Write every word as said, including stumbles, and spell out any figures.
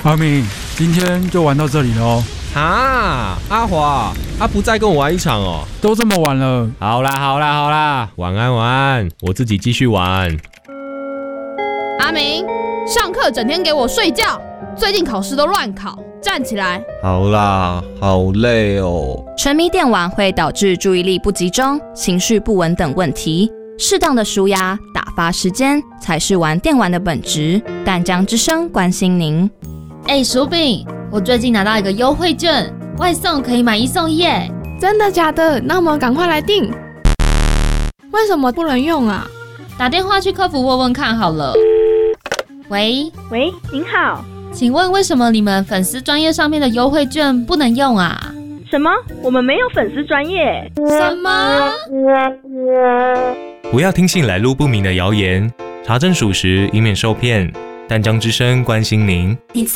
阿明，今天就玩到这里喽。 啊，阿华，他不再跟我玩一场哦。 都这么晚了。 好啦好啦好啦，晚安晚安，我自己继续玩。 阿明，上课整天给我睡觉，最近考试都乱考，站起来。 好啦，好累哦。 沉迷电玩会导致注意力不集中、情绪不稳等问题。适当的舒压、打发时间才是玩电玩的本质。淡江之声关心您。 哎、欸，薯饼，我最近拿到一个优惠券，外送可以买一送一耶！ 真的假的？那我们赶快来订。为什么不能用啊？ 打电话去客服问问看好了。喂喂，您好， 请问为什么你们粉丝专页上面的优惠券不能用啊？ 什么？我们没有粉丝专页？ 什么？ 不要听信来路不明的谣言，查证属实，以免受骗。淡江之声关心您。